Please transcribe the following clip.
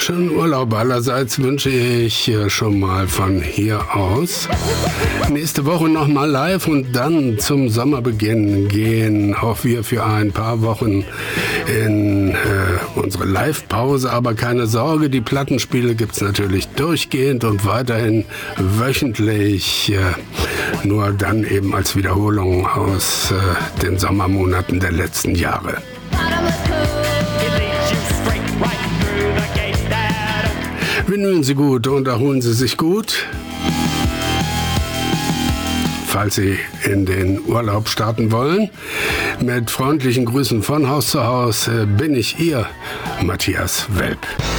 Schönen Urlaub allerseits wünsche ich schon mal von hier aus. Nächste Woche nochmal live und dann zum Sommerbeginn gehen auch wir für ein paar Wochen in unsere Live-Pause. Aber keine Sorge, die Plattenspiele gibt's natürlich durchgehend und weiterhin wöchentlich. Nur dann eben als Wiederholung aus den Sommermonaten der letzten Jahre. Windeln Sie gut und erholen Sie sich gut. Falls Sie in den Urlaub starten wollen. Mit freundlichen Grüßen von Haus zu Haus bin ich Ihr Matthias Welp.